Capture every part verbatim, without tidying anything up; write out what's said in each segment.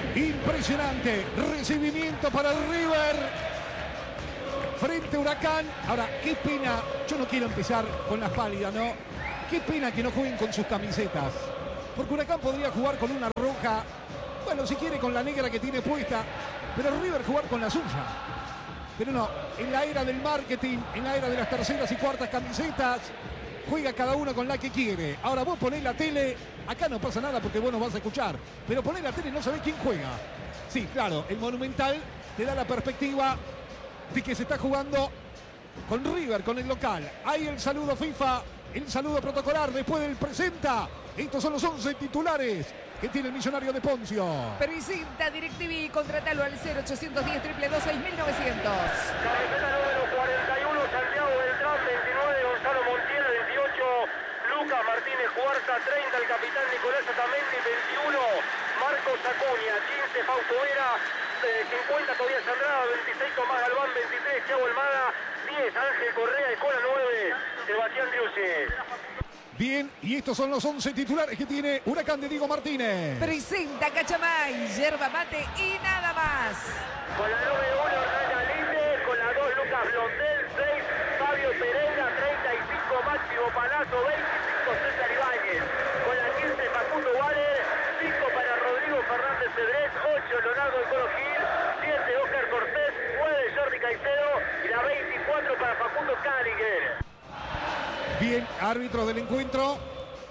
Impresionante recibimiento para el River frente a Huracán. Ahora, qué pena, yo no quiero empezar con las pálidas, ¿no? Qué pena que no jueguen con sus camisetas, porque Huracán podría jugar con una roja, bueno, si quiere con la negra que tiene puesta, pero River jugar con la suya. Pero no, en la era del marketing, en la era de las terceras y cuartas camisetas, juega cada uno con la que quiere. Ahora vos ponés la tele, acá no pasa nada porque vos no vas a escuchar, pero ponés la tele y no sabés quién juega. Sí, claro, el Monumental te da la perspectiva de que se está jugando con River, con el local. Ahí el saludo FIFA, el saludo protocolar después del presenta. Estos son los once titulares que tiene el Millonario de Poncio. Presenta DirecTV, contratalo al cero ochocientos diez, triple dos, seis mil novecientos. Camiseta número cuarenta y uno, Santiago Beltrán, veintinueve, Gonzalo Montiel, veintiocho, Lucas Martínez Cuarta, treinta, el capitán Nicolás Otamendi, veintiuno, Marcos Acuña, quince, Fausto Vera, cincuenta, Tobias Andrada, veintiséis, Tomás Galván, veintitrés, Thiago Almada, diez, Ángel Correa, Escola nueve, Sebastián Driussi. Bien, y estos son los once titulares que tiene Huracán de Diego Martínez. Presenta Cachamay, yerba mate y nada más. Con la nueve uno, Hernán Linde, con la dos, Lucas Blondel, seis, Fabio Pereira, treinta y cinco, Máximo Palazzo, veinticinco, César Ibáñez. Con la quince, Facundo Waller, cinco para Rodrigo Fernández Cedrés, ocho, Leonardo Colo Gil, siete, Óscar Cortés, nueve, Jordi Caicedo y la veinticuatro para Facundo Cáliger. Bien, árbitro del encuentro.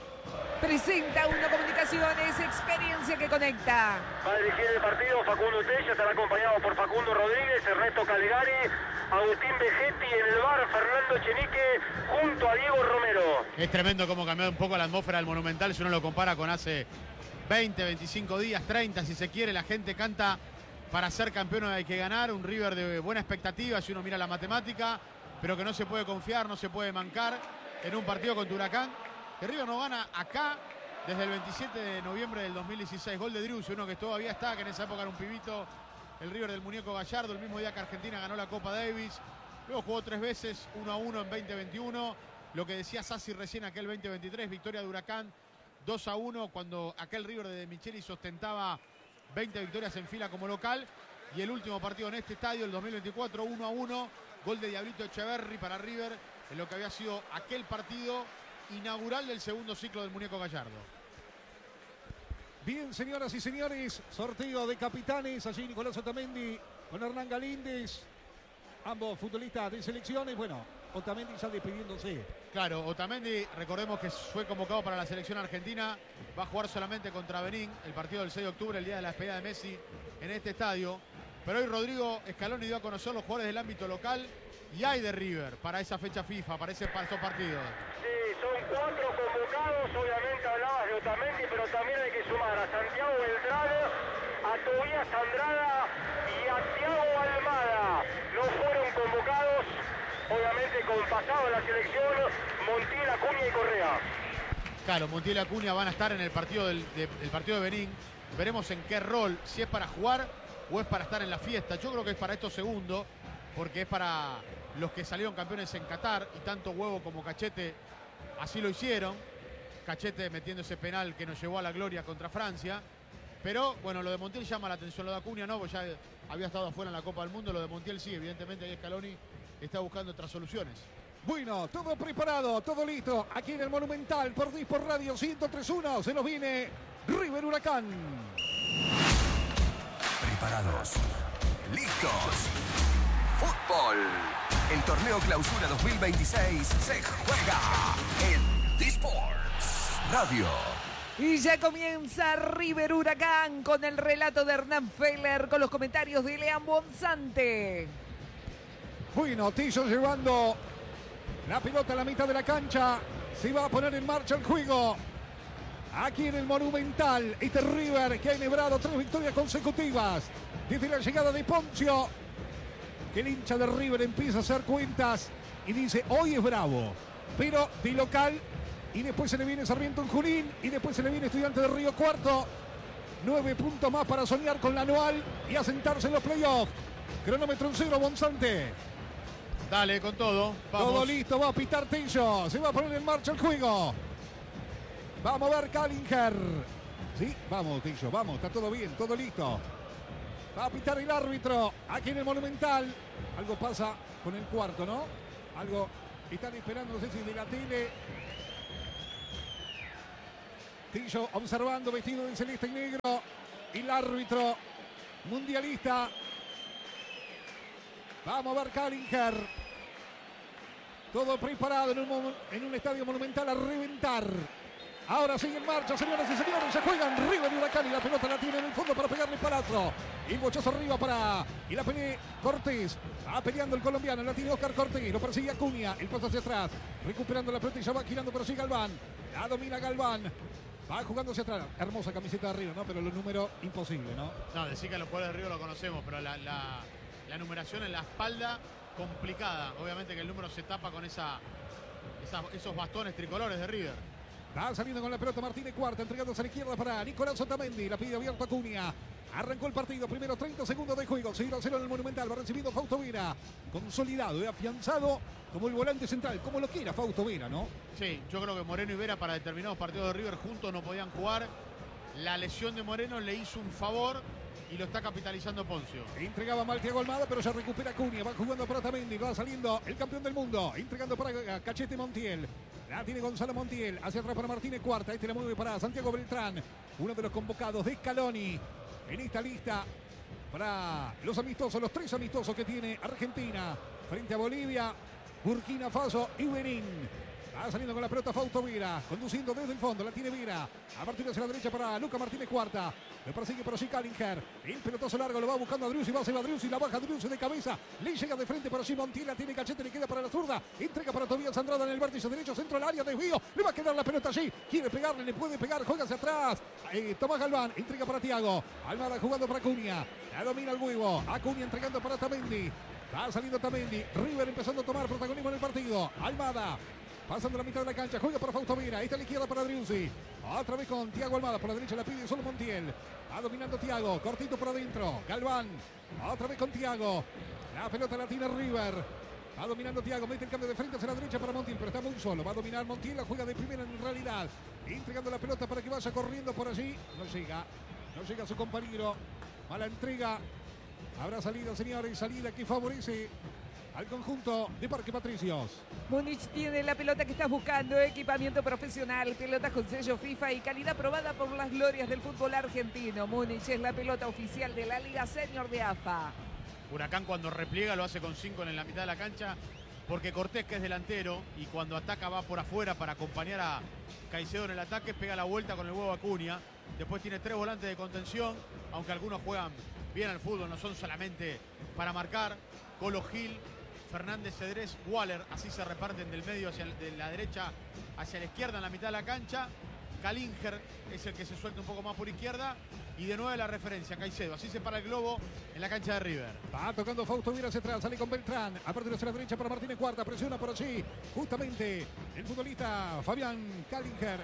Presenta Uno Comunicaciones, experiencia que conecta. Va a dirigir el partido Facundo Tella, estará acompañado por Facundo Rodríguez, Ernesto Calegari, Agustín Vegetti, en el bar Fernando Chenique, junto a Diego Romero. Es tremendo cómo cambió un poco la atmósfera del Monumental, si uno lo compara con hace veinte, veinticinco días, treinta si se quiere. La gente canta para ser campeón hay que ganar, un River de buena expectativa si uno mira la matemática, pero que no se puede confiar, no se puede mancar en un partido contra Huracán, que River no gana acá desde el veintisiete de noviembre del dos mil dieciséis. Gol de Driussi, uno que todavía está, que en esa época era un pibito, el River del muñeco Gallardo, el mismo día que Argentina ganó la Copa Davis. Luego jugó tres veces, uno a uno en veinte veintiuno. Lo que decía Sassi recién, aquel veinte veintitrés, victoria de Huracán dos a uno, cuando aquel River de De Michelis ostentaba veinte victorias en fila como local. Y el último partido en este estadio, el dos mil veinticuatro, uno a uno, gol de Diablito Echeverri para River, en lo que había sido aquel partido inaugural del segundo ciclo del muñeco Gallardo. Bien, señoras y señores, sorteo de capitanes. Allí Nicolás Otamendi con Hernán Galíndez, ambos futbolistas de selecciones. Bueno, Otamendi ya despidiéndose. Claro, Otamendi, recordemos que fue convocado para la selección argentina, va a jugar solamente contra Benín, el partido del seis de octubre, el día de la despedida de Messi en este estadio. Pero hoy Rodrigo Scaloni dio a conocer los jugadores del ámbito local y hay de River para esa fecha FIFA, para, ese, para estos partidos. Sí, son cuatro convocados, obviamente hablabas de Otamendi, pero también hay que sumar a Santiago Beltrán, a Tobias Andrada y a Thiago Almada. No fueron convocados, obviamente con pasado en la selección, Montiel, Acuña y Correa. Claro, Montiel y Acuña van a estar en el partido del, de, el partido de Benín. Veremos en qué rol, si es para jugar o es para estar en la fiesta. Yo creo que es para esto segundo, porque es para los que salieron campeones en Qatar y tanto Huevo como Cachete así lo hicieron. Cachete metiendo ese penal que nos llevó a la gloria contra Francia. Pero bueno, lo de Montiel llama la atención, lo de Acuña no, porque ya había estado afuera en la Copa del Mundo. Lo de Montiel sí, evidentemente ahí Scaloni está buscando otras soluciones. Bueno, todo preparado, todo listo. Aquí en el Monumental, por Dispor Radio ciento tres punto uno, se nos viene River Huracán. Preparados, listos. Fútbol. El torneo Clausura dos mil veintiséis se juega en Disports Radio. Y ya comienza River Huracán con el relato de Hernán Feller, con los comentarios de Lean Bonzante. Bueno, Tillo llevando la pelota a la mitad de la cancha. Se va a poner en marcha el juego. Aquí en el Monumental, este River que ha enhebrado tres victorias consecutivas desde la llegada de Poncio. Que el hincha de River empieza a hacer cuentas y dice, hoy es bravo, pero de local. Y después se le viene Sarmiento en Junín. Y después se le viene Estudiante de Río Cuarto. Nueve puntos más para soñar con la anual y asentarse en los playoffs. Cronómetro en cero, Bonzante. Dale, con todo. Vamos. Todo listo, va a pitar Tillo. Se va a poner en marcha el juego. Va a mover Callinger. Sí, vamos, Tillo, vamos, está todo bien, todo listo. Va a pitar el árbitro aquí en el Monumental. Algo pasa con el cuarto, ¿no? Algo están esperando, no sé si de la tele. Tillo observando, vestido de celeste y negro. Y el árbitro mundialista. Vamos a ver Kallinger. Todo preparado en un, en un estadio monumental a reventar. Ahora sigue en marcha, señoras y señores. Se juegan River y Huracán y la pelota la tiene en el fondo para pegarle palazo. Y el bochazo arriba para... Y la pelea Cortés. Va peleando el colombiano. La tiene Oscar Cortés. Lo persigue Acuña. El paso hacia atrás. Recuperando la pelota y ya va girando, pero sigue Galván. La domina Galván. Va jugando hacia atrás. Hermosa camiseta de River, ¿no? Pero los números imposible, ¿no? No, decir que los jugadores de River lo conocemos, pero la, la, la numeración en la espalda complicada. Obviamente que el número se tapa con esa, esa, esos bastones tricolores de River. Va saliendo con la pelota Martínez Cuarta, entregándose a la izquierda para Nicolás Otamendi. La pide abierto Acuña. Arrancó el partido, primero treinta segundos de juego. cero a cero en el Monumental, va recibiendo Fausto Vera. Consolidado y afianzado como el volante central, como lo quiera Fausto Vera, ¿no? Sí, yo creo que Moreno y Vera para determinados partidos de River juntos no podían jugar. La lesión de Moreno le hizo un favor y lo está capitalizando Poncio. Entregaba mal Thiago Almada, pero ya recupera Acuña. Va jugando para Otamendi, va saliendo el campeón del mundo. Entregando para Cachete Montiel. La tiene Gonzalo Montiel, hacia atrás para Martínez Cuarta. Este la mueve para Santiago Beltrán, uno de los convocados de Scaloni en esta lista para los amistosos, los tres amistosos que tiene Argentina frente a Bolivia, Burkina Faso y Benín. Va saliendo con la pelota Fausto Vera, conduciendo desde el fondo, la tiene Vera. A partir hacia la derecha para Luca Martínez Cuarta. Le persigue por allí Kallinger. El pelotazo largo lo va buscando a Driussi, va a ser a Driussi, la baja Driussi de cabeza. Le llega de frente por allí Montiel, la tiene Cachete, le queda para la zurda. Entrega para Tobías Andrada en el vértice derecho, centro del área, desvío. Le va a quedar la pelota allí. Quiere pegarle, le puede pegar, juega hacia atrás. Eh, Tomás Galván, entrega para Thiago. Almada jugando para Acuña. La domina el huevo. Acuña entregando para Otamendi. Va saliendo Otamendi. River empezando a tomar protagonismo en el partido. Almada. Pasando la mitad de la cancha, juega para Fausto Vera. Esta a la izquierda para Driussi. Otra vez con Thiago Almada. Por la derecha la pide solo Montiel. Va dominando Thiago. Cortito por adentro. Galván. Otra vez con Thiago. La pelota la tiene River. Va dominando Thiago. Mete el cambio de frente hacia la derecha para Montiel. Pero está muy solo. Va a dominar Montiel. La juega de primera en realidad. Entregando la pelota para que vaya corriendo por allí. No llega. No llega su compañero. Mala entrega. Habrá salido, señores. Salida que favorece al conjunto de Parque Patricios. Múnich tiene la pelota que estás buscando, equipamiento profesional, pelotas con sello FIFA y calidad probada por las glorias del fútbol argentino. Múnich es la pelota oficial de la Liga Senior de A F A. Huracán cuando repliega lo hace con cinco en la mitad de la cancha, porque Cortés, que es delantero, y cuando ataca va por afuera para acompañar a Caicedo en el ataque, pega la vuelta con el huevo Acuña. Después tiene tres volantes de contención, aunque algunos juegan bien al fútbol, no son solamente para marcar. Colo Gil, Fernández, Cedrés, Waller, así se reparten del medio hacia el, de la derecha hacia la izquierda en la mitad de la cancha. Kallinger es el que se suelta un poco más por izquierda. Y de nuevo la referencia, Caicedo. Así se para el globo en la cancha de River. Va tocando Fausto Vera hacia atrás, sale con Beltrán. A partir hacia la derecha para Martínez Cuarta. Presiona por allí justamente el futbolista Fabián Kallinger.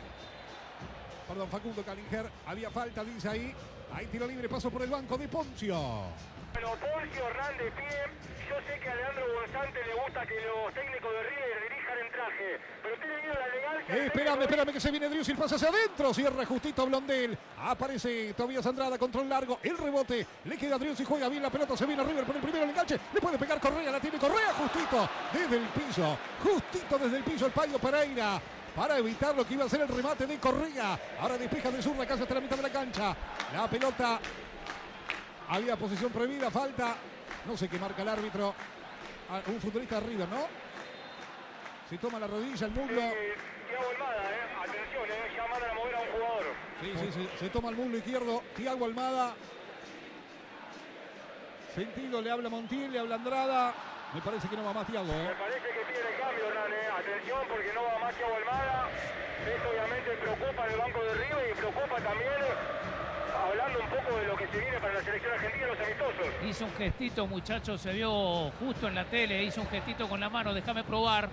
Perdón, Facundo Kallinger. Había falta, dice ahí. Hay tiro libre, paso por el banco de Poncio. Bueno, Poncio, Hernán de pie. Yo sé que a Leandro Gonzante le gusta que los técnicos de River dirijan en traje, pero tiene miedo la elegancia. Eh, espérame, espérame que se viene Driussi, el pase hacia adentro. Cierra justito Blondel. Aparece Tobías Andrada, control largo. El rebote. Le queda a Driussi, juega bien la pelota. Se viene River por el primero, el enganche. Le puede pegar Correa, la tiene Correa justito desde el piso. Justito desde el piso el Payo Pereira. Para evitar lo que iba a ser el remate de Correa. Ahora despeja de zurda casi hasta la mitad de la cancha. La pelota. Había posición prohibida, falta. No sé qué marca el árbitro. Un futbolista de River, ¿no? Se toma la rodilla, el muslo. Eh, Thiago Almada, eh. Atención, eh. Ya mandan a mover a un jugador. Sí, sí, sí. Se toma el muslo izquierdo. Thiago Almada. Sentido, le habla Montiel, le habla Andrada. Me parece que no va más Thiago, ¿eh? Me parece que pide el cambio, Hernán, eh. Atención, porque no va más Thiago Almada. Eso obviamente preocupa en el banco de River y preocupa también, hablando un poco de lo que se viene para la selección argentina, los amistosos. Hizo un gestito, muchachos, se vio justo en la tele, hizo un gestito con la mano, déjame probar.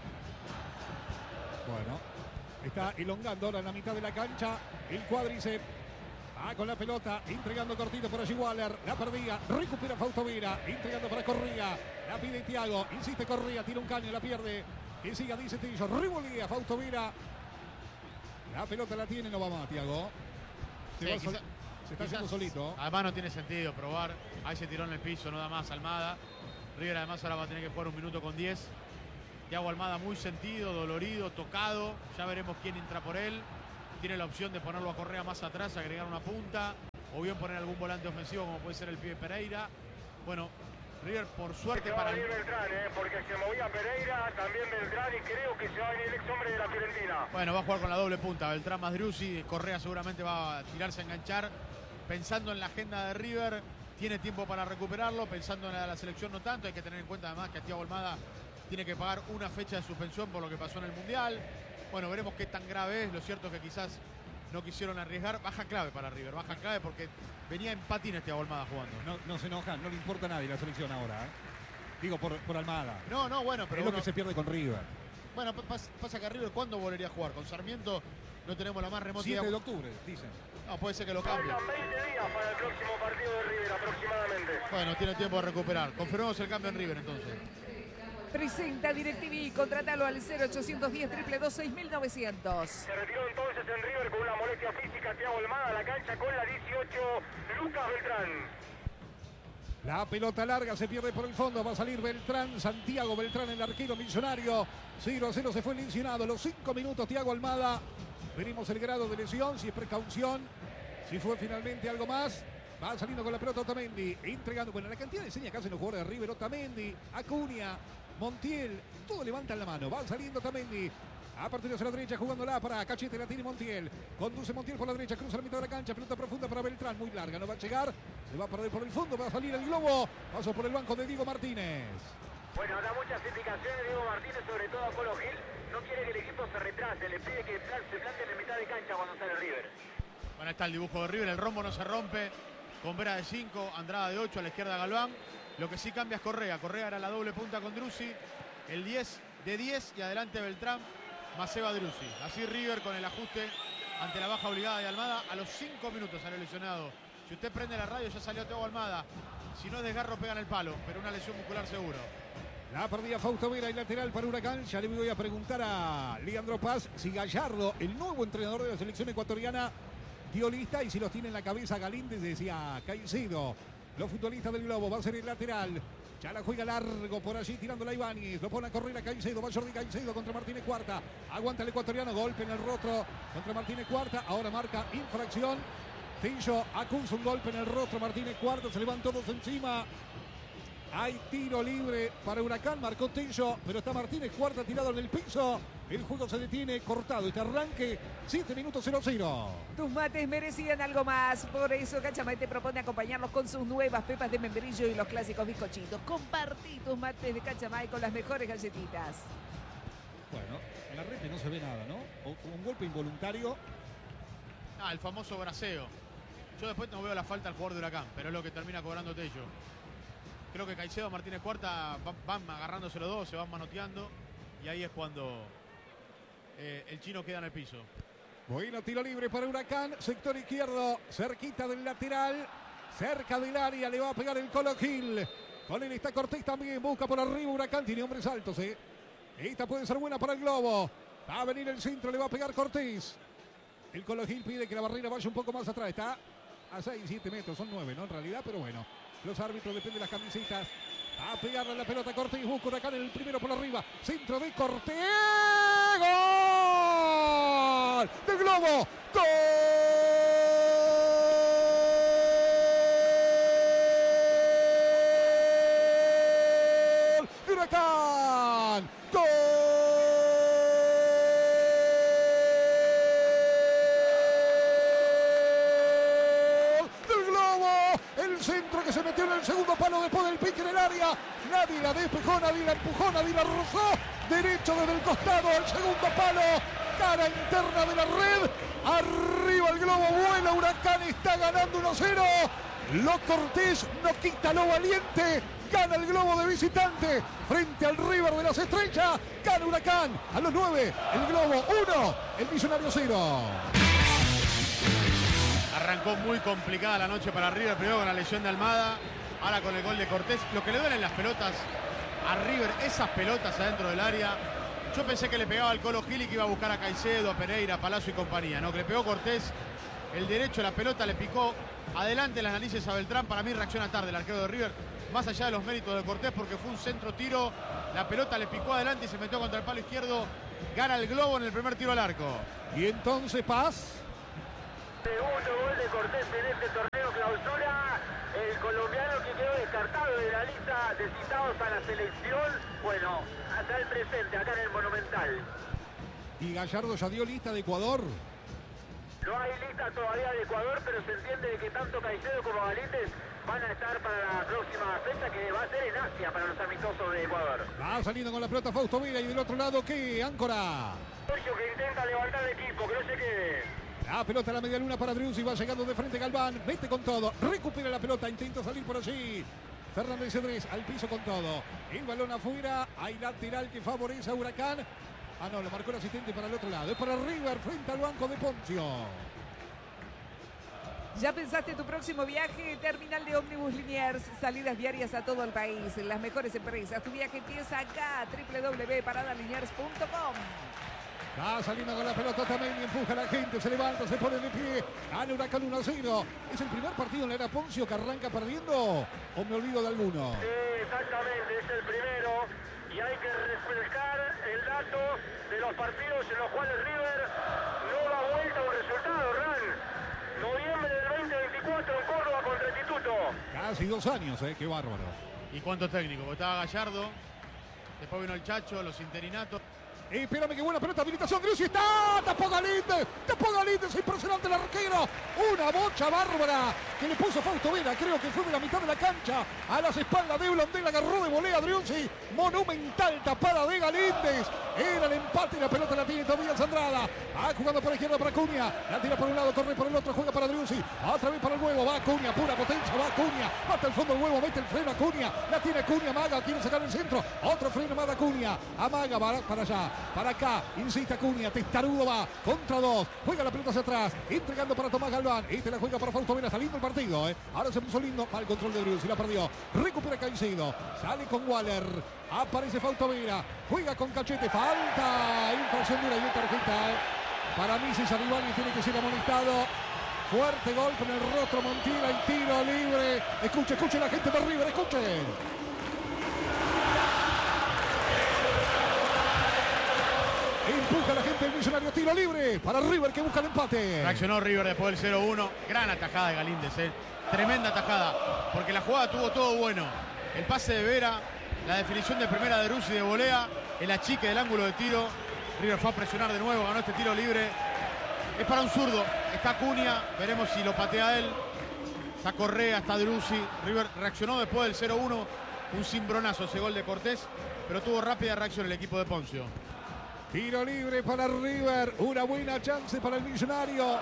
Bueno, está elongando ahora en la mitad de la cancha el cuádriceps. Ah, con la pelota, entregando cortito por allí Waller, la perdía, recupera Fausto Vera, entregando para Correa, la pide Thiago, insiste Correa, tira un caño, la pierde, que siga, dice Tillo, revolea Fausto Vera, la pelota la tiene, no va más Thiago. Se, Sí, va sol- quizá- se está quizás- haciendo solito. Además no tiene sentido probar. Ahí se tiró en el piso, no da más Almada. River además ahora va a tener que jugar un minuto con diez. Thiago Almada muy sentido, dolorido, tocado. Ya veremos quién entra por él. Tiene la opción de ponerlo a Correa más atrás, agregar una punta. O bien poner algún volante ofensivo como puede ser el pibe Pereira. Bueno, River por suerte Se va a para el... venir Beltrán, eh, porque se movía Pereira, también Beltrán, y creo que se va a venir el ex hombre de la Fiorentina. Bueno, va a jugar con la doble punta. Beltrán más Driussi. Correa seguramente va a tirarse a enganchar. Pensando en la agenda de River, tiene tiempo para recuperarlo. Pensando en la de la selección no tanto. Hay que tener en cuenta además que Thiago Almada tiene que pagar una fecha de suspensión por lo que pasó en el Mundial. Bueno, veremos qué tan grave es. Lo cierto es que quizás no quisieron arriesgar. Baja clave para River. Baja clave porque venía en patines Thiago Almada jugando. No, no se enoja, no le importa a nadie la selección ahora. ¿eh? Digo, por, por Almada. No, no, bueno, pero es lo uno- que se pierde con River. Bueno, pas- pasa que a River, ¿cuándo volvería a jugar? Con Sarmiento no tenemos la más remota siete de idea. octubre, dicen. No, puede ser que lo cambie. Faltan veinte días para el próximo partido de River aproximadamente. Bueno, tiene tiempo de recuperar. Confirmemos el cambio en River entonces. Presenta DirecTV, contrátalo al cero ochocientos diez, dos dos dos, seis mil novecientos. Se retiró entonces en River con una molestia física Thiago Almada a la cancha con la dieciocho, Lucas Beltrán. La pelota larga se pierde por el fondo. Va a salir Beltrán. Santiago Beltrán, el arquero millonario. cero a cero se fue lesionado. Los cinco minutos Thiago Almada. Veremos el grado de lesión, si es precaución, si fue finalmente algo más. Va saliendo con la pelota Otamendi. Entregando. Bueno, la cantidad de señas que hacen los jugadores de River. Otamendi, Acuña, Montiel. Todo levantan la mano. Va saliendo Otamendi. A partir hacia la derecha, jugándola para Cachete, la tiene Montiel. Conduce Montiel por la derecha, cruza la mitad de la cancha. Pelota profunda para Beltrán, muy larga, no va a llegar. Se va a perder por el fondo, va a salir el globo. Paso por el banco de Diego Martínez. Bueno, da muchas indicaciones Diego Martínez, sobre todo a Colo Gil. No quiere que el equipo se retrase, le pide que se plante en mitad de cancha cuando sale River. Bueno, está el dibujo de River, el rombo no se rompe. Con Vera de cinco, Andrada de ocho, a la izquierda Galván. Lo que sí cambia es Correa. Correa era la doble punta con Driussi. El diez de diez y adelante Beltrán. Maseba Driussi. Así River con el ajuste ante la baja obligada de Almada. A los cinco minutos salió lesionado. Si usted prende la radio ya salió Thiago Almada. Si no es desgarro pegan el palo, pero una lesión muscular seguro. La perdía Fausto Vera y lateral para Huracán. Ya le voy a preguntar a Leandro Paz si Gallardo, el nuevo entrenador de la selección ecuatoriana, dio lista, y si los tiene en la cabeza Galíndez, decía Caicedo. Los futbolistas del Globo, va a ser el lateral. Ya la juega largo por allí, tirando la Ibáñez. Lo pone a correr a Caicedo. Va Jordi Caicedo contra Martínez Cuarta. Aguanta el ecuatoriano. Golpe en el rostro contra Martínez Cuarta. Ahora marca infracción. Tillo acusa un golpe en el rostro. Martínez Cuarta. Se levan todos encima. Hay tiro libre para Huracán. Marcó Tillo, pero está Martínez Cuarta tirado en el piso. El juego se detiene, cortado este arranque. siete minutos cero cero. Tus mates merecían algo más. Por eso Cachamay te propone acompañarlos con sus nuevas pepas de membrillo y los clásicos bizcochitos. Compartí tus mates de Cachamay con las mejores galletitas. Bueno, en la red no se ve nada, ¿no? O, un golpe involuntario. Ah, el famoso braceo. Yo después no veo la falta al jugador de Huracán, pero es lo que termina cobrando Tello. Creo que Caicedo, Martínez Cuarta van, van agarrándose los dos, se van manoteando. Y ahí es cuando eh, el chino queda en el piso. Bueno, tiro libre para Huracán. Sector izquierdo, cerquita del lateral. Cerca del área, le va a pegar el Colo Gil. Con él está Cortés también, busca por arriba Huracán. Tiene hombres altos, ¿eh? Esta puede ser buena para el Globo. Va a venir el centro, le va a pegar Cortés. El Colo Gil pide que la barrera vaya un poco más atrás. Está a seis, siete metros, son nueve, ¿no? En realidad, pero bueno. Los árbitros dependen de las camisetas. A pegarle la pelota Cortés. Busca Huracán el primero por arriba. Centro de Cortés. ¡Gol! ¡Del Globo! ¡Gol! ¡De Huracán! ¡Gol! ¡Del Globo! El centro que se metió en el segundo palo después del pique en el área. Nadie la despejó, nadie la empujó, nadie la rozó. Derecho desde el costado al segundo palo. Cara interna de la red. Arriba el Globo, vuela Huracán, está ganando uno cero. Lo Cortés no quita lo valiente. Gana el Globo de visitante frente al River de las Estrellas. Gana Huracán a los nueve. El Globo uno, el Millonario cero. Arrancó muy complicada la noche para River, primero con la lesión de Almada, ahora con el gol de Cortés. Lo que le duelen las pelotas a River, esas pelotas adentro del área. Yo pensé que le pegaba al Colo Gil y que iba a buscar a Caicedo, a Pereira, a Palacio y compañía. No, que le pegó Cortés el derecho, la pelota le picó adelante las narices a Beltrán. Para mí reacciona tarde el arquero de River, más allá de los méritos de Cortés, porque fue un centro tiro, la pelota le picó adelante y se metió contra el palo izquierdo. Gana el Globo en el primer tiro al arco. Y entonces Paz. Segundo gol de Cortés en este torneo clausura. El colombiano que quedó descartado de la lista de citados a la selección. Bueno, hasta el presente, acá en el Monumental. Y Gallardo ya dio lista de Ecuador. No hay lista todavía de Ecuador, pero se entiende que tanto Caicedo como Galíndez van a estar para la próxima fecha, que va a ser en Asia para los amistosos de Ecuador. Va saliendo con la pelota Fausto Vera, y del otro lado, ¿qué? Áncora. Sergio, que intenta levantar el equipo, que no se quede. La pelota a la media luna para Driussi, va llegando de frente Galván, mete con todo, recupera la pelota, intenta salir por allí. Fernández Cedrés al piso con todo. El balón afuera, hay lateral que favorece a Huracán. Ah, no, lo marcó el asistente para el otro lado. Es para River frente al banco de Poncio. ¿Ya pensaste tu próximo viaje? Terminal de Ómnibus Liniers, salidas diarias a todo el país, las mejores empresas. Tu viaje empieza acá, doble u doble u doble u punto parada liniers punto com. Va saliendo con la pelota también y empuja a la gente, se levanta, se pone de pie. Gana Huracán uno a cero. ¿Es el primer partido en la era Poncio que arranca perdiendo o me olvido de alguno? Sí, exactamente, es el primero. Y hay que refrescar el dato de los partidos en los cuales River no da vuelta a un resultado, Ran. Noviembre del veinte veinticuatro en Córdoba contra el Instituto. Casi dos años, ¿eh? Qué bárbaro. ¿Y cuántos técnicos? Porque estaba Gallardo, después vino el Chacho, los interinatos. Eh, espérame, que buena pelota, habilitación, Driussi está, tapó Galíndez, tapó Galíndez, impresionante el arquero, una bocha bárbara que le puso Fausto Vera, creo que fue de la mitad de la cancha, a las espaldas de Blondel, agarró de volea Driussi, monumental tapada de Galíndez, era el empate y la pelota la tiene Tobías Andrada, va jugando por la izquierda para Acuña, la tira por un lado, corre por el otro, juega para Driussi, otra vez para el huevo, va Acuña, pura potencia, va Acuña, mata el fondo el huevo, mete el freno Acuña, la tiene Acuña, Maga, quiere sacar el centro, otro freno más de Acuña, Amaga, va para allá, para acá, insiste Acuña, testarudo va, contra dos, juega la pelota hacia atrás, entregando para Tomás Galván, este la juega para Fausto Vera, saliendo el partido, ¿eh? Ahora se puso lindo, va el control de Driussi, la perdió, recupera Caicedo, sale con Waller, aparece Fausto Vera, juega con Cachete, falta, infracción dura y una tarjeta, ¿eh? Para mí César Ibáñez tiene que ser amonestado. Fuerte golpe en el rostro Montiel, hay tiro libre, escuche, escuche la gente de River, escuche. Empuja la gente del Millonario, tiro libre para River que busca el empate. Reaccionó River después del cero uno. Gran atajada de Galíndez, ¿eh? Tremenda atajada, porque la jugada tuvo todo bueno. El pase de Vera, la definición de primera de Driussi de volea, el achique del ángulo de tiro. River fue a presionar de nuevo, ganó este tiro libre. Es para un zurdo, está Acuña, veremos si lo patea él. Está Correa, está Driussi. River reaccionó después del cero uno. Un cimbronazo ese gol de Cortés, pero tuvo rápida reacción el equipo de Poncio. Tiro libre para River, una buena chance para el Millonario,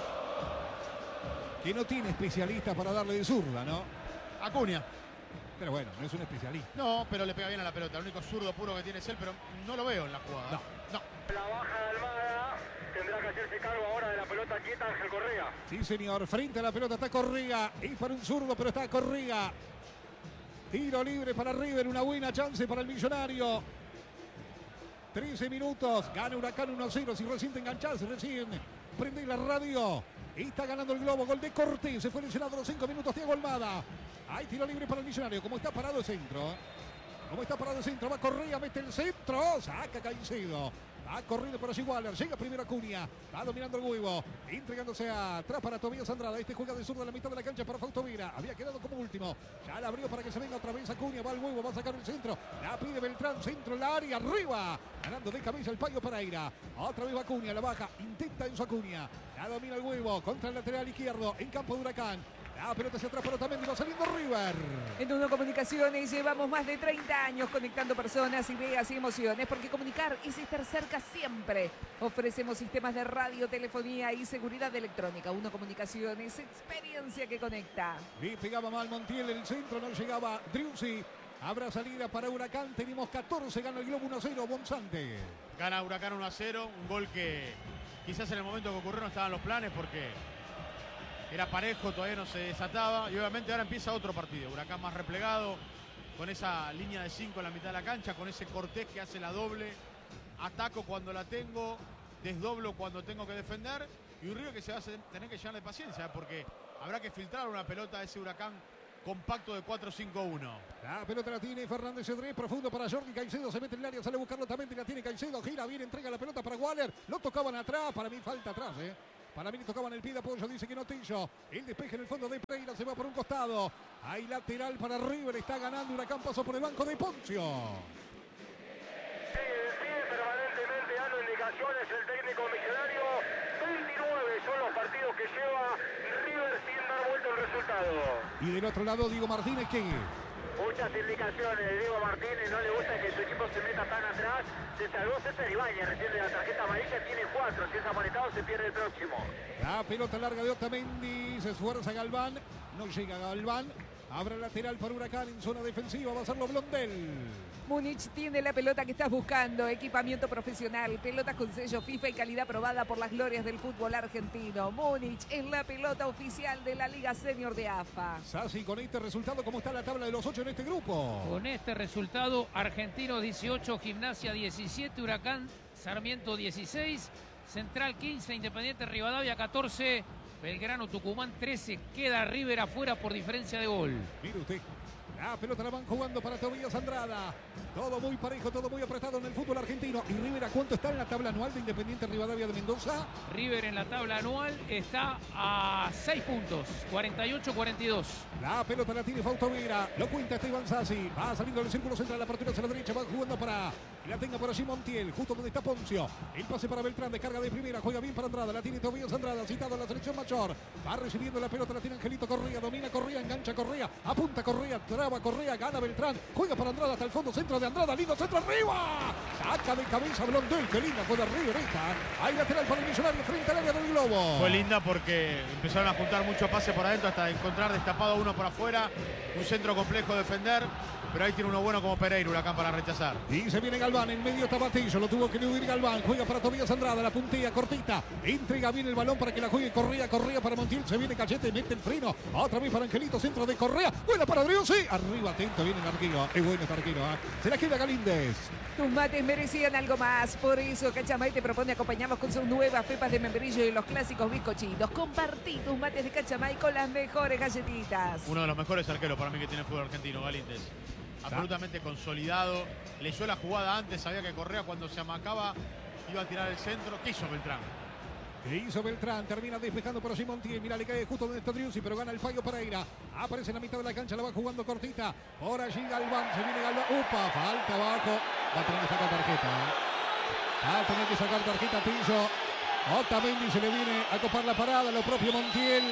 que no tiene especialista para darle de zurda, ¿no? Acuña. Pero bueno, no es un especialista. No, pero le pega bien a la pelota. El único zurdo puro que tiene es él, pero no lo veo en la jugada. No. No. La baja de Almada, tendrá que hacerse cargo ahora de la pelota quieta Ángel Correa. Sí, señor, frente a la pelota está Correa, y para un zurdo, pero está Correa. Tiro libre para River, una buena chance para el Millonario. trece minutos, gana Huracán uno a cero, si recién te enganchás, recién prende la radio. Y está ganando el Globo, gol de Cortés, se fue lesionado a los cinco minutos, Thiago Almada. Hay tiro libre para el Millonario, como está parado el centro. Como está parado el centro, va Correa, mete el centro, saca Caicedo. Ha corrido por allí Waller, llega primero Acuña, va dominando el huevo, entregándose atrás para Tobías Andrada, este juega de zurdo a la mitad de la cancha para Fausto Vera, había quedado como último, ya la abrió para que se venga otra vez Acuña, va al huevo, va a sacar el centro, la pide Beltrán, centro en la área, arriba, ganando de cabeza el Payo Pereira, otra vez Acuña, la baja, intenta Enzo Acuña, la domina el huevo, contra el lateral izquierdo, en campo de Huracán. La pelota hacia atrás, pero también va saliendo River. En Uno Comunicaciones llevamos más de treinta años conectando personas, ideas y emociones, porque comunicar es estar cerca siempre. Ofrecemos sistemas de radio, telefonía y seguridad electrónica. Uno Comunicaciones, experiencia que conecta. Y pegaba mal Montiel, el centro no llegaba Driussi. Habrá salida para Huracán, tenemos catorce, gana el Globo uno a cero, Bonzante. Gana Huracán uno a cero, un gol que quizás en el momento que ocurrió no estaban los planes porque era parejo, todavía no se desataba y obviamente ahora empieza otro partido. Huracán más replegado, con esa línea de cinco en la mitad de la cancha, con ese Cortés que hace la doble. Ataco cuando la tengo, desdoblo cuando tengo que defender Y un River que se va a tener que llenar de paciencia, porque habrá que filtrar una pelota a ese Huracán compacto de cuatro cinco uno. La pelota la tiene Fernández Cedrés, profundo para Jordi Caicedo, se mete en el área, sale a buscarlo también, la tiene Caicedo, gira bien, entrega la pelota para Waller, lo tocaban atrás, para mí falta atrás, eh. Para mí le tocaban el pie de apoyo, dice que no Tillo. El despeje en el fondo de Pereira, se va por un costado. Hay lateral para River, está ganando Huracán, pasó por el banco de Poncio. Sigue, sigue permanentemente dando indicaciones el técnico millonario. veintinueve son los partidos que lleva River sin dar vuelta el resultado. Y del otro lado, Diego Martínez, que Muchas indicaciones de Diego Martínez, no le gusta que su equipo se meta tan atrás. Se salvó César Ibáñez recién de la tarjeta amarilla, tiene cuatro, si es amonestado se pierde el próximo. la pelota larga de Otamendi, se esfuerza Galván, no llega Galván. Habrá lateral para Huracán en zona defensiva, va a serlo Blondel. Múnich tiene la pelota que estás buscando, equipamiento profesional, pelotas con sello FIFA y calidad probada por las glorias del fútbol argentino. Múnich es la pelota oficial de la Liga Senior de A F A. Sassi, con este resultado, ¿cómo está la tabla de los ocho en este grupo? Con este resultado, Argentino dieciocho, Gimnasia diecisiete, Huracán Sarmiento dieciséis, Central quince, Independiente Rivadavia catorce, Belgrano Tucumán trece, queda River afuera por diferencia de gol. Mire usted, la pelota la van jugando para Tobías Andrada. Todo muy parejo, todo muy apretado en el fútbol argentino. ¿Y River a cuánto está en la tabla anual de Independiente Rivadavia de Mendoza? River en la tabla anual está a seis puntos, cuarenta y ocho cuarenta y dos. La pelota la tiene Fausto Vera, lo cuenta Esteban Sassi. Va saliendo del círculo central, la apertura hacia la derecha, va jugando para... La tenga por allí Montiel, justo donde está Poncio. El pase para Beltrán, descarga de primera, juega bien para Andrada. La tiene Tobías Andrada, citado a la selección mayor. Va recibiendo la pelota, la tiene Angelito Correa, domina Correa, engancha Correa, apunta Correa, traba Correa, gana Beltrán. Juega para Andrada hasta el fondo, centro de Andrada, lindo centro arriba. Saca de cabeza Blondel, qué linda fue de River esta. Hay lateral para el Millonario frente al área del globo. Fue linda porque empezaron a juntar mucho pase por adentro hasta encontrar destapado uno por afuera. Un centro complejo de defender. Pero ahí tiene uno bueno como Pereira, Huracán para rechazar. Y se viene Galván, en medio está Batillo, lo tuvo que eludir Galván, juega para Tobías Andrada, la puntilla cortita, entrega bien el balón para que la juegue Correa, Correa para Montiel, se viene Cachete, mete el freno, otra vez para Angelito, centro de Correa, buena para Adrián, sí, arriba, atento, viene el arquero, es bueno este arquero, ¿eh? Se la queda Galíndez. Tus mates merecían algo más, por eso Cachamay te propone acompañarlos con sus nuevas pepas de membrillo y los clásicos bizcochitos. Compartí tus mates de Cachamay con las mejores galletitas. Uno de los mejores arqueros para mí que tiene el fútbol argentino, Galíndez. Absolutamente consolidado, leyó la jugada antes, sabía que Correa cuando se amacaba iba a tirar el centro. ¿Qué hizo Beltrán? ¿Qué hizo Beltrán? Termina despejando por allí Montiel. Mira, le cae justo donde está Driussi, pero gana el Payo Pereira. Aparece en la mitad de la cancha, la va jugando cortita. Por allí Galván, se viene Galván. ¡Upa! Falta abajo. Va a tener que sacar tarjeta. ¿eh? Va a tener que sacar tarjeta Tillo. Otamendi se le viene a copar la parada, lo propio Montiel.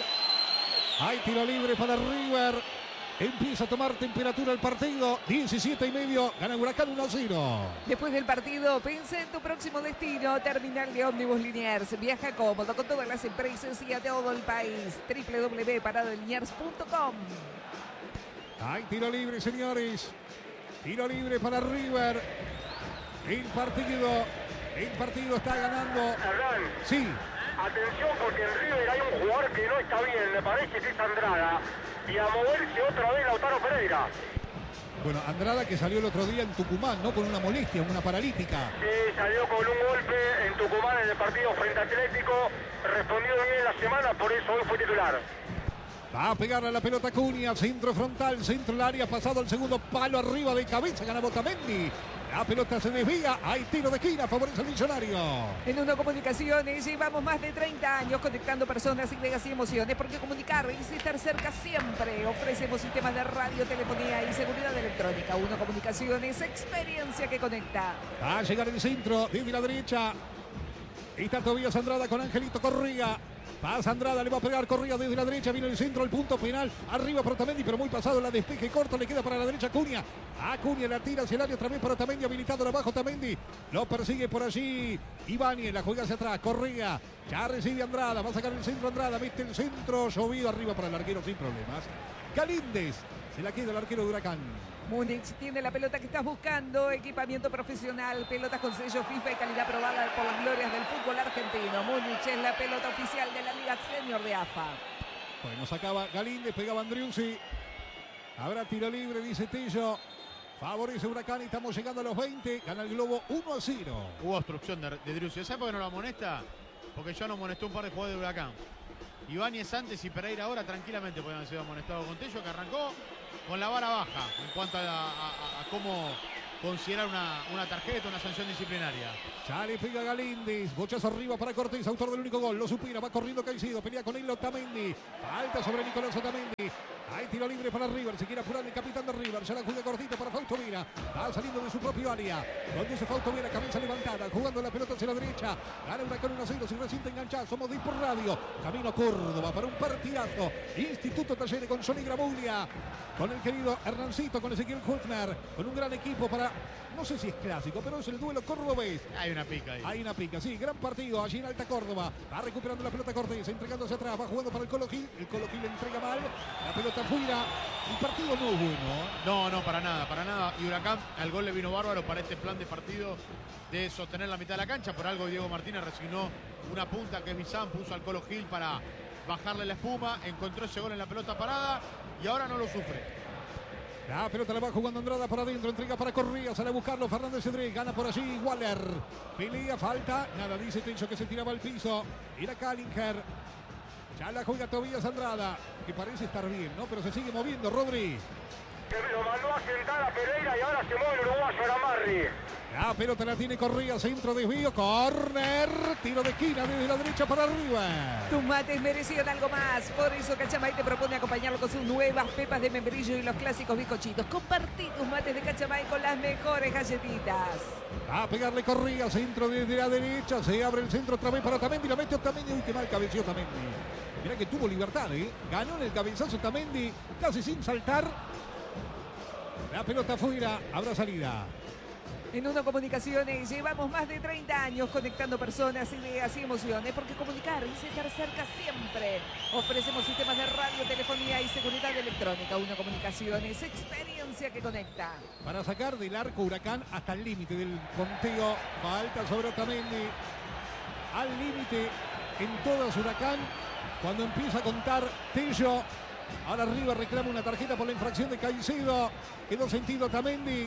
Hay tiro libre para River. Empieza a tomar temperatura el partido. diecisiete y medio. Gana Huracán uno a cero. Después del partido, pensé en tu próximo destino. Terminal de ómnibus Liniers. Viaja cómodo con todas las empresas y a todo el país. doble u doble u doble u punto parado liniers punto com. Hay tiro libre, señores. Tiro libre para River. El partido. El partido está ganando. Hernán, Sí. atención porque en River hay un jugador que no está bien, me parece que es Andrada. Y a moverse otra vez Lautaro Pereira. Bueno, Andrada que salió el otro día en Tucumán, ¿no? Con una molestia, una paralítica. Sí, salió con un golpe en Tucumán en el partido frente a Atlético. Respondió bien en la semana, por eso hoy fue titular. Va a pegarle a la pelota Cunha, centro frontal, centro del área, pasado el segundo palo arriba de cabeza, gana Otamendi. La pelota se desvía, hay tiro de esquina, favorece al Millonario. En Uno Comunicaciones llevamos más de treinta años conectando personas, ideas y emociones, porque comunicar y estar cerca siempre. Ofrecemos sistemas de radio, telefonía y seguridad electrónica. Uno Comunicaciones, experiencia que conecta. Va a llegar el centro, desde la derecha. Está Tobías Andrada con Angelito Correa. Pasa Andrada, le va a pegar Correa desde la derecha, viene el centro, el punto penal, arriba para Otamendi, pero muy pasado, la despeje corto, le queda para la derecha Cunha. A Cunha la tira hacia el área otra vez para Otamendi, habilitado abajo Otamendi, lo persigue por allí Ibáñez, la juega hacia atrás, Correa, ya recibe Andrada, va a sacar el centro Andrada, mete el centro, llovido arriba para el arquero sin problemas. Galíndez, se la queda el arquero de Huracán. Múnich tiene la pelota que estás buscando, equipamiento profesional, pelotas con sello FIFA y calidad probada por las glorias del fútbol argentino. Múnich es la pelota oficial de la Liga Senior de A F A. Bueno, sacaba Galíndez, pegaba Andriuzzi. Habrá tiro libre, dice Tillo. Favorece Huracán y estamos llegando a los veinte. Gana el Globo uno a cero. Hubo obstrucción de, de Driussi. ¿Sabe por qué no lo amonesta? porque ya nos amonestó un par de jugadores de Huracán. Ibáñez antes y Pereira ahora tranquilamente podrían haber sido amonestados con Tello, que arrancó con la vara baja en cuanto a, a, a, a cómo considerar una, una tarjeta, una sanción disciplinaria. Ya le pega Galíndez, bochazo arriba para Cortés, autor del único gol, lo supera, va corriendo Caicedo, pelea con él Otamendi, falta sobre Nicolás Otamendi. Hay tiro libre para River, se quiere apurar el capitán de River, ya la juega cortita para Fausto Vera, va saliendo de su propio área, conduce Fausto Vera, cabeza levantada, jugando la pelota hacia la derecha, gana Huracán uno a cero, sin reciente enganchado, somos de por radio, camino a Córdoba para un partidazo, Instituto Talleres con Johnny Gramuglia, con el querido Hernancito, con Ezequiel Hufner, con un gran equipo para, no sé si es clásico, pero es el duelo cordobés. Hay una pica ahí. Hay una pica, sí, gran partido allí en Alta Córdoba, va recuperando la pelota Cortés, entregándose atrás, va jugando para el Colo Gil, el Colo Gil entrega mal, la pelota fuera, el partido no es bueno. No, no, para nada, para nada. Y Huracán, al gol le vino bárbaro para este plan de partido de sostener la mitad de la cancha. Por algo Diego Martínez resignó una punta que es Bizán, puso al Colo Gil para bajarle la espuma, encontró ese gol en la pelota parada y ahora no lo sufre. La pelota la va jugando Andrada para adentro, entrega para Correa, sale a buscarlo Fernández Cedré, gana por allí Waller, pelea, falta, nada, dice Tencho que se tiraba al piso, era Kallinger, ya la juega Tobías Andrada, que parece estar bien, ¿no? Pero se sigue moviendo, Rodri. Lo mandó a sentar a Pereira y ahora se mueve el uruguayo Aramarri. La pelota la tiene Correa, centro desvío, córner, tiro de esquina desde la derecha para arriba. Tus mates merecían algo más, por eso Cachamay te propone acompañarlo con sus nuevas pepas de membrillo y los clásicos bizcochitos. Compartí tus mates de Cachamay con las mejores galletitas. A pegarle Correa, centro desde la derecha, se abre el centro otra vez para Otamendi, la mete Otamendi, uy, qué mal cabeció Otamendi. Mirá que tuvo libertad, ¿eh? Ganó en el cabezazo Otamendi, casi sin saltar. La pelota afuera, habrá salida. En Uno Comunicaciones llevamos más de treinta años conectando personas, ideas y emociones, porque comunicar es estar cerca siempre. Ofrecemos sistemas de radio, telefonía y seguridad electrónica. Uno Comunicaciones, experiencia que conecta. Para sacar del arco Huracán hasta el límite del conteo, falta sobre Otamendi. Al límite en todas Huracán, cuando empieza a contar Tello. Ahora arriba reclama una tarjeta por la infracción de Caicedo. Quedó sentido Otamendi.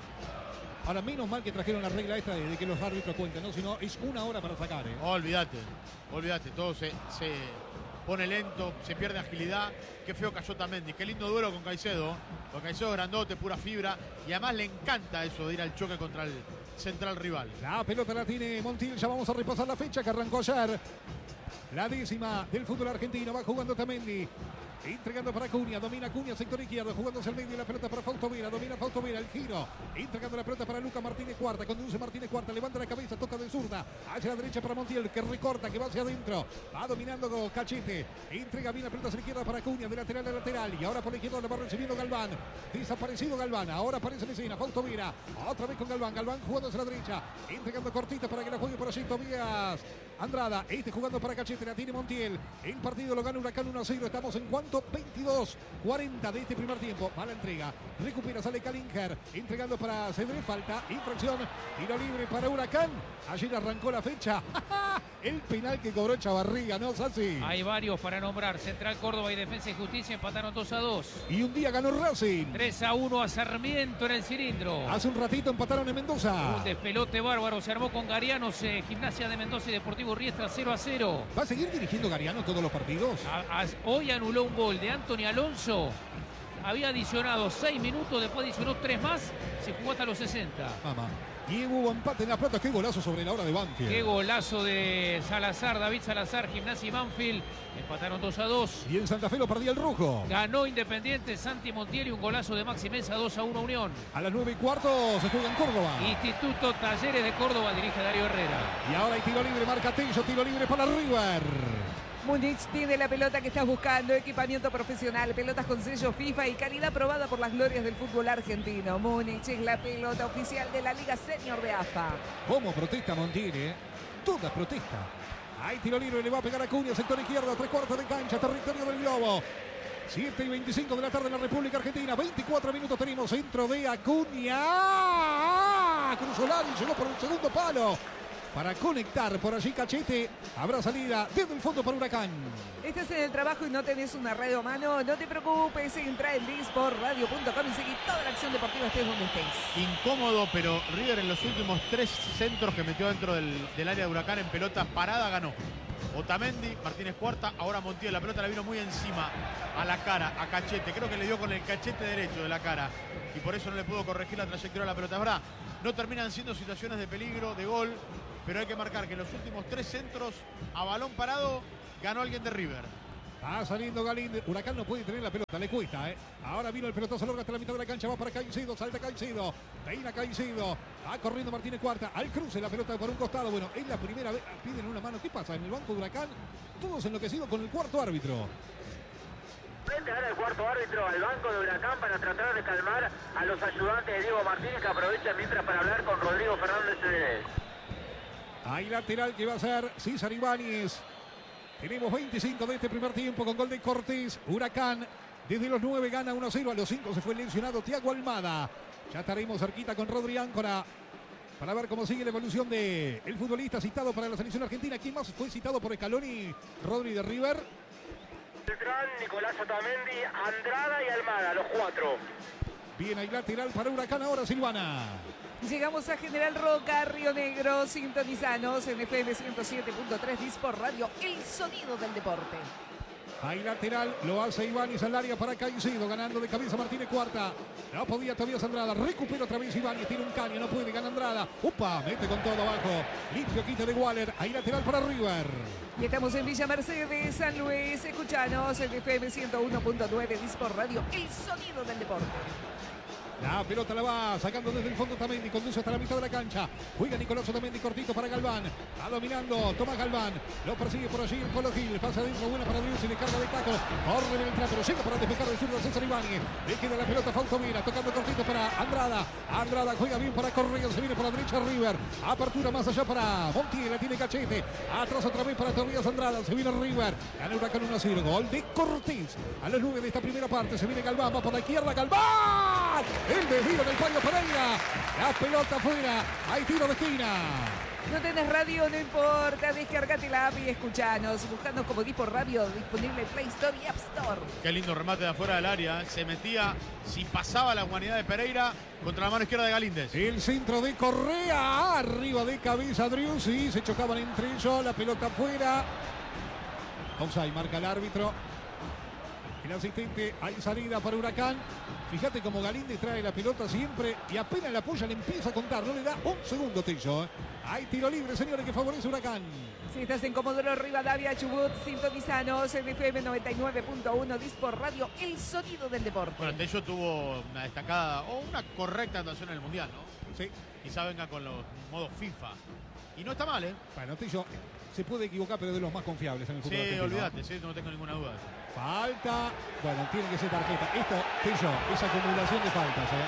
Ahora, menos mal que trajeron la regla esta de, de que los árbitros cuentan, ¿no? Si no, es una hora para sacar, ¿eh? Oh, olvídate, olvídate, todo se, se pone lento, se pierde agilidad. Qué feo cayó Otamendi, qué lindo duelo con Caicedo. Con Caicedo grandote, pura fibra. Y además le encanta eso de ir al choque contra el central rival. La pelota la tiene Montiel, ya vamos a repasar la fecha que arrancó ayer. La décima del fútbol argentino, va jugando Otamendi. Entregando para Acuña, domina Acuña, sector izquierdo, jugándose al medio y la pelota para Fausto Vera, domina Fausto Vera, el giro, entregando la pelota para Luca Martínez Cuarta, conduce Martínez Cuarta, levanta la cabeza, toca de zurda, hacia la derecha para Montiel, que recorta, que va hacia adentro, va dominando con Cachete, entrega bien la pelota hacia la izquierda para Acuña, de lateral a lateral, y ahora por la izquierda la va recibiendo Galván, desaparecido Galván, ahora aparece en escena, Fausto Vera, otra vez con Galván, Galván jugando hacia la derecha, entregando cortita para que la juegue por allí Tobías Andrada, este jugando para Cachete, la tiene Montiel, el partido lo gana Huracán uno a cero, estamos en cuanto veintidós cuarenta de este primer tiempo, va la entrega, recupera, sale Kallinger, entregando para Cedré, falta, infracción, tiro libre para Huracán, ayer arrancó la fecha, el penal que cobró Chavarriga, ¿no, Sassi? Hay varios para nombrar, Central Córdoba y Defensa y Justicia empataron dos a dos. Y un día ganó Racing. tres a uno a Sarmiento en el cilindro. Hace un ratito empataron en Mendoza. Un despelote bárbaro se armó con Garianos, eh, Gimnasia de Mendoza y Deportivo Riestra cero a cero. ¿Va a seguir dirigiendo Gariano todos los partidos? A, a, hoy anuló un gol de Anthony Alonso. Había adicionado seis minutos, después adicionó tres más. Se jugó hasta los sesenta. Mamá. Y hubo empate en La Plata. Qué golazo sobre la hora de Banfield. Qué golazo de Salazar, David Salazar, Gimnasia y Banfield. Empataron dos a dos. Y en Santa Fe lo perdía el Rojo. Ganó Independiente, Santi Montiel y un golazo de Maxi Mesa, dos a uno Unión. A las nueve y cuarto se juega en Córdoba. Instituto Talleres de Córdoba dirige Darío Herrera. Y ahora hay tiro libre, marca Tello, tiro libre para River. Múnich tiene la pelota que estás buscando, equipamiento profesional, pelotas con sello FIFA y calidad probada por las glorias del fútbol argentino. Múnich es la pelota oficial de la Liga Senior de A F A. ¿Cómo protesta Montiel, eh? Toda protesta. Hay tiro libre, le va a pegar a Acuña, sector izquierdo, tres cuartos de cancha, territorio del Globo. siete y veinticinco de la tarde en la República Argentina. veinticuatro minutos tenemos, centro de Acuña. Cruzolari llegó por un segundo palo. para conectar por allí Cachete. Habrá salida desde el fondo para Huracán. Estás en el trabajo y no tenés una radio a mano, no te preocupes, entra en disport radio punto com y seguí toda la acción deportiva estés donde estés. Incómodo, pero River en los últimos tres centros que metió dentro del, del área de Huracán en pelota parada ganó. Otamendi, Martínez Cuarta, ahora Montiel. La pelota le vino muy encima a la cara, a Cachete. Creo que le dio con el cachete derecho de la cara y por eso no le pudo corregir la trayectoria de la pelota. Ahora, no terminan siendo situaciones de peligro, de gol, pero hay que marcar que en los últimos tres centros a balón parado ganó alguien de River. Va saliendo Galíndez. Huracán no puede tener la pelota, le cuesta, ¿eh? Ahora vino el pelotazo largo hasta la mitad de la cancha. Va para Caicedo, salta Caicedo. Peina Caicedo. Va corriendo Martínez Cuarta. Al cruce la pelota por un costado. Bueno, es la primera vez. Piden una mano. ¿Qué pasa? En el banco de Huracán, todos enloquecidos con el cuarto árbitro. Frente ahora el cuarto árbitro al banco de Huracán para tratar de calmar a los ayudantes de Diego Martínez, que aprovechan mientras para hablar con Rodrigo Fernández Cedrés. Hay lateral que va a ser César Ibáñez. Tenemos veinticinco de este primer tiempo con gol de Cortés. Huracán desde los nueve gana uno a cero. A los cinco se fue lesionado Thiago Almada. Ya estaremos cerquita con Rodri Áncora para ver cómo sigue la evolución de el futbolista citado para la selección argentina. ¿Quién más fue citado por Scaloni? Rodri de River. Beltrán, Nicolás Otamendi, Andrada y Almada, los cuatro. Bien, hay lateral para Huracán ahora, Silvana. Llegamos a General Roca, Río Negro, sintonizanos en F M ciento siete punto tres Disport Radio, el sonido del deporte. Hay lateral, lo hace Ibáñez al área para Caicedo, ganando de cabeza Martínez Cuarta. No podía todavía Andrada, recupera otra vez Ibáñez, tiene un caño, no puede, gana Andrada. Upa, mete con todo abajo, limpio quita de Waller, hay lateral para River. Y estamos en Villa Mercedes, San Luis, escuchanos en F M ciento uno punto nueve Disport Radio, el sonido del deporte. La pelota la va sacando desde el fondo Otamendi, conduce hasta la mitad de la cancha. Juega Nicolás Otamendi cortito para Galván. Va dominando Tomás Galván. Lo persigue por allí el Colo Gil. Pasa adentro, buena para Dios y le carga de taco. Corre Beltrán, pero llega para despejar el zurdo César Ibáñez. Le queda la pelota Fausto Mira, tocando cortito para Andrada. Andrada juega bien para Correa, se viene por la derecha River. Apertura más allá para Montiel, la tiene Cachete. Atrás otra vez para Torrías Andrada, se viene River. Gana Huracán uno a cero. Gol de Cortés. A las nueve de esta primera parte se viene Galván, va por la izquierda Galván. El desvío del Payo Pereira. La pelota afuera. Hay tiro de esquina. No tenés radio, no importa. Descargate la app y escuchanos. Buscanos como Disport Radio, disponible en Play Store y App Store. Qué lindo remate de afuera del área. Se metía, si pasaba la humanidad de Pereira, contra la mano izquierda de Galíndez. El centro de Correa. Arriba de cabeza Driussi. Se chocaban entre ellos. La pelota afuera. Offside, marca el árbitro. El asistente, hay salida para Huracán. Fíjate cómo Galíndez trae la pelota siempre y apenas la apoya le empieza a contar. No le da un segundo, Tello. Hay tiro libre, señores, que favorece Huracán. Si estás en Comodoro Rivadavia, Chubut, sintonizanos en F M noventa y nueve punto uno Disport Radio, el sonido del deporte. Bueno, Tello tuvo una destacada o una correcta actuación en el Mundial, ¿no? Sí. Quizá venga con los modos FIFA. Y no está mal, ¿eh? Bueno, Tello se puede equivocar, pero de los más confiables en el fútbol Sí, argentino. olvídate, sí, no tengo ninguna duda. Falta. Bueno, tiene que ser tarjeta. Esto, Tello, es acumulación de faltas, ¿eh?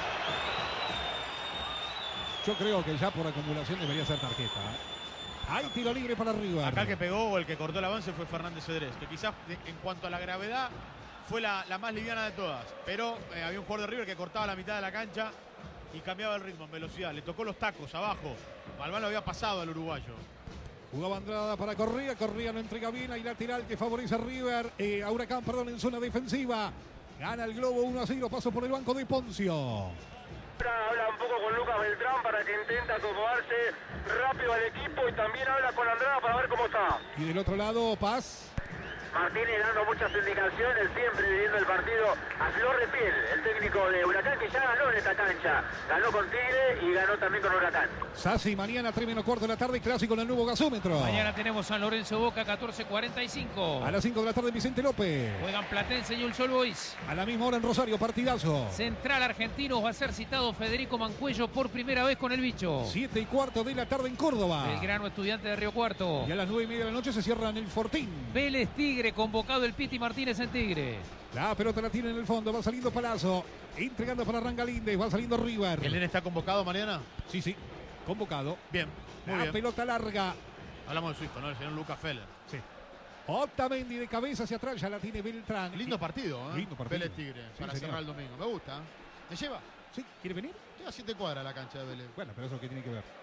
Yo creo que ya por acumulación debería ser tarjeta, ¿eh? Hay tiro libre para River. Acá el que pegó o el que cortó el avance fue Fernández Cedrés, que quizás de, en cuanto a la gravedad fue la, la más liviana de todas. Pero eh, había un jugador de River que cortaba la mitad de la cancha y cambiaba el ritmo en velocidad. Le tocó los tacos abajo. Balbán lo había pasado al uruguayo. Jugaba Andrada para Correa. Correa no entrega bien. Hay lateral que favorece a River. Eh, a Huracán, perdón, en zona defensiva. Gana el Globo uno a cero. Paso por el banco de Poncio. Habla un poco con Lucas Beltrán para que intente acomodarse rápido al equipo y también habla con Andrada para ver cómo está. Y del otro lado, Paz. Martínez dando muchas indicaciones, siempre viviendo el partido a flor de piel. El técnico de Huracán que ya ganó en esta cancha. Ganó con Tigre y ganó también con Huracán. Sassi, mañana, tres menos cuarto de la tarde, clásico en el nuevo gasómetro. Mañana tenemos San Lorenzo Boca, catorce cuarenta y cinco. A las cinco de la tarde, Vicente López. Juegan Platense y Ulsol Boys. A la misma hora en Rosario, partidazo. Central Argentinos va a ser citado Federico Mancuello por primera vez con el bicho. Siete y cuarto de la tarde en Córdoba. Belgrano Estudiante de Río Cuarto. Y a las nueve y media de la noche se cierran el Fortín. Vélez Tigre, convocado el Piti Martínez en Tigre. La pelota la tiene en el fondo, va saliendo Palazzo. Entregando para Rangalíndez, va saliendo River. ¿El nene está convocado, Mariana? Sí, sí, convocado. Bien, muy La bien. pelota larga. Hablamos de su hijo, ¿no? El señor Lucas Feller. Sí. Otamendi de cabeza hacia atrás, ya la tiene Beltrán. Lindo partido, ¿eh? Lindo partido. Vélez Tigre, Sí, para señor. cerrar el domingo. Me gusta. ¿Me lleva? Sí, ¿quiere venir? Lleva siete cuadras la cancha de Vélez. Bueno, pero eso que tiene que ver.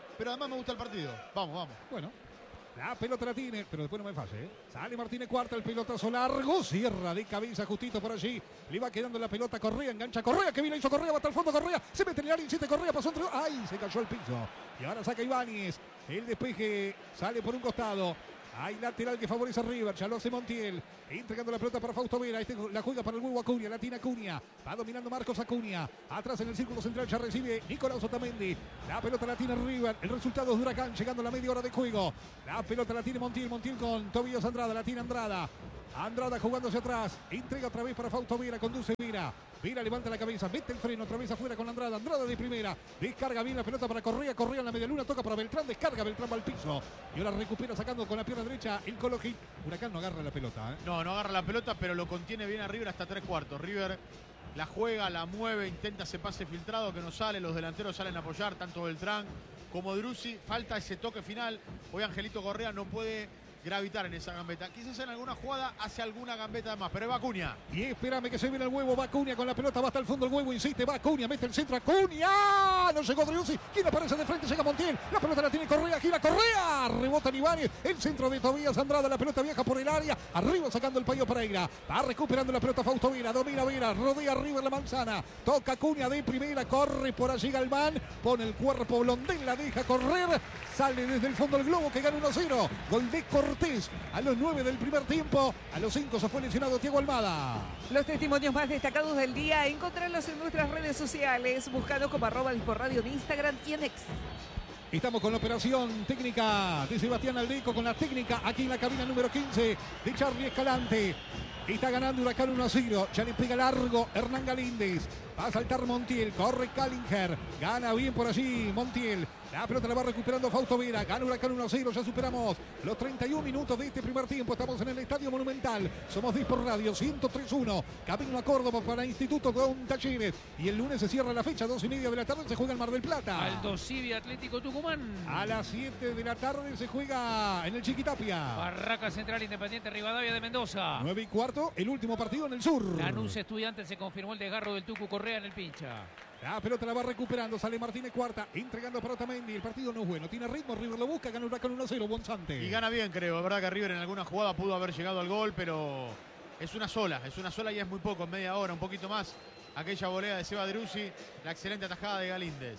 pero además me gusta el partido. Vamos, vamos. Bueno, la pelota la tiene, pero después no me falle, ¿eh? Sale Martínez Cuarta, el pelotazo largo, cierra de cabeza justito por allí. Le va quedando la pelota a Correa, engancha Correa, que bien la hizo Correa, va hasta el fondo Correa, se mete en el área, insiste Correa, pasó entre... ¡Ay! Se cayó al piso. Y ahora saca Ibáñez, el despeje sale por un costado. Hay lateral que favorece a River, ya lo hace Montiel, entregando la pelota para Fausto Vera, este la juega para el huevo Acuña, la tiene Acuña, va dominando Marcos Acuña, atrás en el círculo central ya recibe Nicolás Otamendi, la pelota la tiene River, el resultado es Huracán, llegando a la media hora de juego, la pelota la tiene Montiel, Montiel con Tobías Andrada, la tiene Andrada, Andrada jugándose atrás, entrega otra vez para Fausto Vera, conduce Vera, Vera levanta la cabeza, mete el freno, otra vez afuera con Andrada, Andrada de primera, descarga bien la pelota para Correa, Correa en la media luna, toca para Beltrán, descarga Beltrán al piso, y ahora recupera sacando con la pierna derecha el Colo Gil. Huracán no agarra la pelota, ¿eh? No, no agarra la pelota, pero lo contiene bien a River hasta tres cuartos. River la juega, la mueve, intenta ese pase filtrado que no sale, los delanteros salen a apoyar, tanto Beltrán como Driussi, falta ese toque final, hoy Angelito Correa no puede gravitar en esa gambeta. Quizás en alguna jugada hace alguna gambeta más, pero es Acuña. Y espérame que se viene el huevo, va Acuña con la pelota, va hasta el fondo el huevo, insiste, va Acuña, mete el centro, Acuña, no llegó Driussi, quien aparece de frente, llega Montiel, la pelota la tiene Correa, gira Correa, rebota en Ibáñez, el centro de Tobías Andrada, la pelota viaja por el área, arriba sacando el Payo Pereira, va recuperando la pelota Fausto Vera, domina Vera, rodea River la manzana, toca Acuña de primera, corre por allí Galván, pone el cuerpo Blondel, la deja correr, sale desde el fondo el globo que gana uno a cero, gol de Cortés a los nueve del primer tiempo, a los cinco se fue lesionado Thiago Almada. Los testimonios más destacados del día, encontrarlos en nuestras redes sociales, buscando como arroba Disporradio en Instagram y en X. Estamos con la operación técnica de Sebastián Aldeco, con la técnica aquí en la cabina número quince de Charlie Escalante. Está ganando Huracán uno a cero, ya le pega largo Hernán Galíndez, va a saltar Montiel, corre Callinger, gana bien por allí Montiel, la pelota la va recuperando Fausto Vera, gana Huracán uno a cero, ya superamos los treinta y un minutos de este primer tiempo, estamos en el Estadio Monumental, somos Dispor Radio ciento tres punto uno, camino a Córdoba para Instituto Don Talleres, y el lunes se cierra la fecha, dos y media de la tarde se juega en Mar del Plata. Aldo Civi Atlético Tucumán. A las siete de la tarde se juega en el Chiquitapia. Barraca Central Independiente Rivadavia de Mendoza. nueve y cuarto, el último partido en el sur. Lanús Estudiantes, se confirmó el desgarro del Tucu Correa en el pincha. La pelota la va recuperando, sale Martínez Cuarta, entregando para Otamendi, el partido no es bueno, tiene ritmo, River lo busca, gana Huracán uno a cero, Bonzante. Y gana bien, creo, es verdad que River en alguna jugada pudo haber llegado al gol, pero es una sola, es una sola y es muy poco, en media hora, un poquito más, aquella volea de Seba Driussi, la excelente atajada de Galíndez.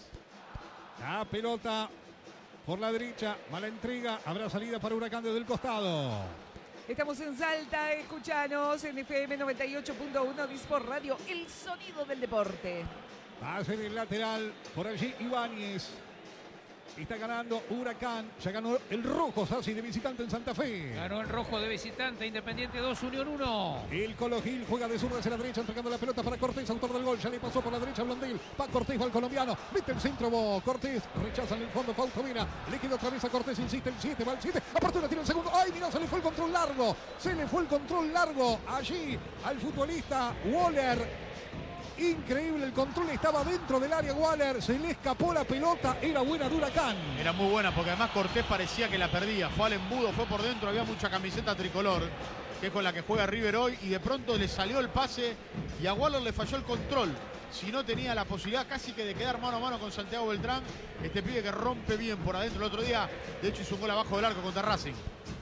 La pelota por la derecha, mala entrega, habrá salida para Huracán desde el costado. Estamos en Salta, escuchanos en F M noventa y ocho punto uno Dispor Radio, el sonido del deporte. Va a ser el lateral, por allí Ibáñez. Está ganando Huracán, ya ganó el rojo Sassi de visitante en Santa Fe. Ganó el rojo de visitante, Independiente dos, Unión uno. El Colo Gil juega de zurda hacia la derecha, entregando la pelota para Cortés, autor del gol. Ya le pasó por la derecha a Blondel. Va Cortés, va el colombiano. Mete el centro, bo. Cortés. Rechaza en el fondo Fausto Vera. Le queda otra vez a Cortés, insiste el siete, va el siete. Apertura, tiene el segundo. ¡Ay, mira! Se le fue el control largo. Se le fue el control largo allí al futbolista Waller. Increíble, el control estaba dentro del área Waller, se le escapó la pelota, era buena de Huracán. Era muy buena porque además Cortés parecía que la perdía, fue al embudo, fue por dentro, había mucha camiseta tricolor, que es con la que juega River hoy, y de pronto le salió el pase y a Waller le falló el control. Si no tenía la posibilidad casi que de quedar mano a mano con Santiago Beltrán, este pibe que rompe bien por adentro. El otro día, de hecho, hizo un gol abajo del arco contra Racing.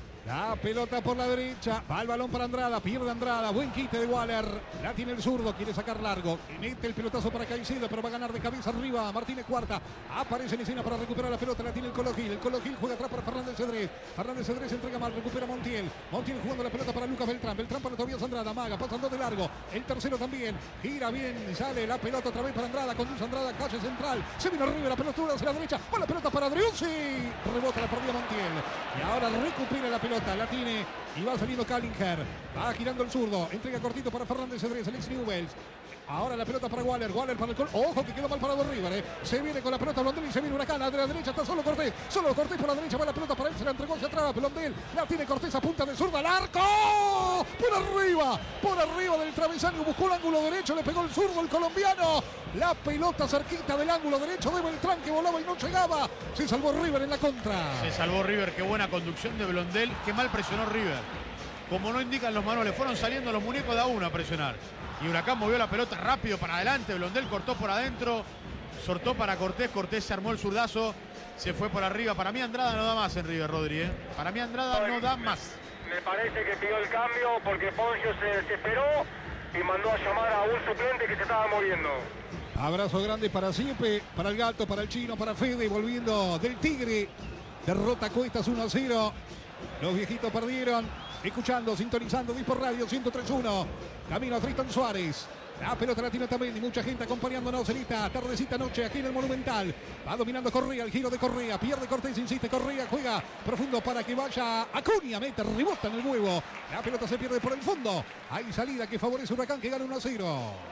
La pelota por la derecha, va el balón para Andrada, pierde Andrada, buen quite de Waller, la tiene el zurdo, quiere sacar largo, mete el pelotazo para Caicedo, pero va a ganar de cabeza arriba, Martínez Cuarta, aparece en escena para recuperar la pelota, la tiene el Colo Gil, el Colo Gil juega atrás para Fernández Cedrés, Fernández Cedrés entrega mal, recupera Montiel, Montiel jugando la pelota para Lucas Beltrán, Beltrán para Tobías Andrada, Maga, pasando de largo, el tercero también, gira bien, sale la pelota otra vez para Andrada, conduce Andrada, calle central, se vino arriba, la pelota hacia la derecha, va la pelota para Driussi, rebota la perdida Montiel, y ahora recupera la pelota, la tiene y va saliendo Callinger, va girando el zurdo, entrega cortito para Fernández Cedrés, Alex Newells. Ahora la pelota para Waller, Waller para el gol. Ojo que quedó mal parado River, eh. Se viene con la pelota Blondel y se viene Huracán. A la derecha está solo Cortés. Solo Cortés por la derecha, va la pelota para él, se la entregó hacia atrás. Blondel la tiene Cortés a punta de zurda al arco. Por arriba, por arriba del travesaño, buscó el ángulo derecho, le pegó el zurdo el colombiano. La pelota cerquita del ángulo derecho de Beltrán que volaba y no llegaba. Se salvó River en la contra. Se salvó River, qué buena conducción de Blondel, qué mal presionó River. Como no indican los manuales, fueron saliendo los muñecos de a uno a presionar. Y Huracán movió la pelota rápido para adelante, Blondel cortó por adentro, sortó para Cortés, Cortés se armó el zurdazo, se fue por arriba. Para mí Andrada no da más en River, Rodri, ¿eh? Para mí Andrada no da más. Me parece que pidió el cambio porque Poncio se desesperó y mandó a llamar a un suplente que se estaba moviendo. Abrazo grande para Siepe, para el Gato, para el Chino, para Fede, volviendo del Tigre. Derrota Cuestas uno a cero. Los viejitos perdieron. Escuchando, sintonizando, Disport Radio ciento tres punto uno. Camino a Tristan Suárez. La pelota la tiene también y mucha gente acompañándonos en esta tardecita noche aquí en el Monumental. Va dominando Correa, el giro de Correa. Pierde Cortés, insiste Correa, juega profundo para que vaya Acuña. Mete, rebota en el huevo. La pelota se pierde por el fondo. Hay salida que favorece Huracán que gana uno a cero.